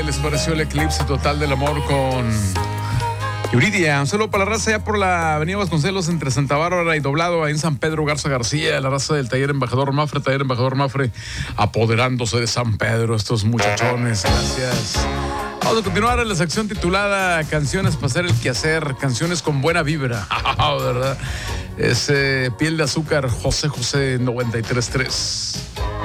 les pareció el eclipse total del amor con Yuridia? Un saludo para la raza ya por la avenida Vasconcelos entre Santa Bárbara y Doblado, ahí en San Pedro Garza García, la raza del taller Embajador Mafre, apoderándose de San Pedro, estos muchachones. Gracias. Vamos a continuar en la sección titulada Canciones para hacer el quehacer, canciones con buena vibra, ¿verdad? Es Piel de Azúcar, José 93.3.